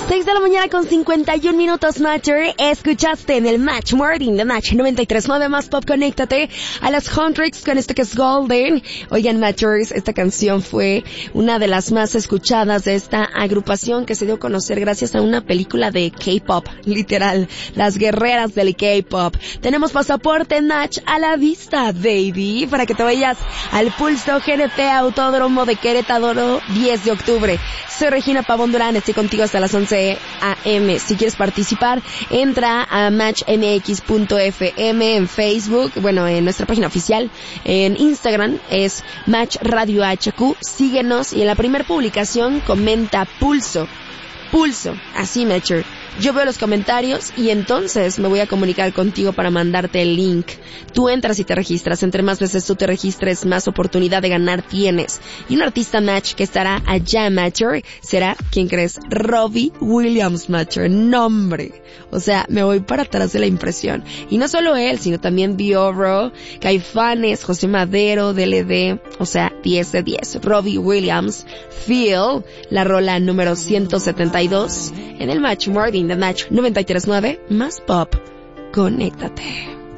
6 de la mañana con 51 minutos, Matcher. Escuchaste en el Match Morning de Match 93.9 más pop. Conéctate a las Huntrix con esto que es Golden. Oigan, Matchers, esta canción fue una de las más escuchadas de esta agrupación que se dio a conocer gracias a una película de K-pop, literal, las guerreras del K-pop. Tenemos pasaporte Match a la vista, baby, para que te vayas al Pulso GNP Autódromo de Querétaro 10 de octubre. Soy Regina Pavón Durán, estoy contigo hasta las 11 a.m. Si quieres participar, entra a matchmx.fm en Facebook, bueno, en nuestra página oficial, en Instagram es Match Radio HQ, síguenos y en la primera publicación comenta Pulso, así Matcher. Yo veo los comentarios y entonces me voy a comunicar contigo para mandarte el link. Tú entras y te registras. Entre más veces tú te registres, más oportunidad de ganar tienes. Y un artista Match que estará allá, Matcher, será, ¿quién crees? Robbie Williams, Matcher. Nombre. O sea, me voy para atrás de la impresión. Y no solo él, sino también Biorro, Caifanes, José Madero, DLD. O sea, 10 de 10. Robbie Williams, Feel, la rola número 172 en el Match Morning de Match 93.9 más pop. Conéctate.